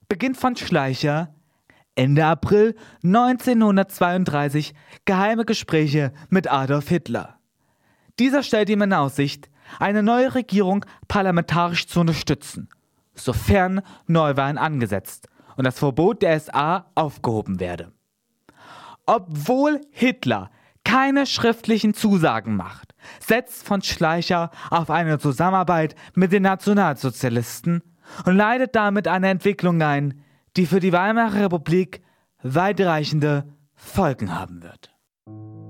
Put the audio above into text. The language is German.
Beginnt von Schleicher, Ende April 1932 geheime Gespräche mit Adolf Hitler. Dieser stellt ihm in Aussicht, eine neue Regierung parlamentarisch zu unterstützen, sofern Neuwahlen angesetzt und das Verbot der SA aufgehoben werde. Obwohl Hitler keine schriftlichen Zusagen macht, setzt von Schleicher auf eine Zusammenarbeit mit den Nationalsozialisten und leitet damit eine Entwicklung ein, die für die Weimarer Republik weitreichende Folgen haben wird.